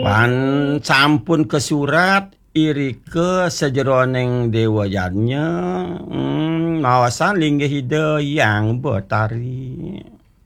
Wan sampun ke surat iri ke sejeroneng dewajannya mawasan linggih ide yang betari.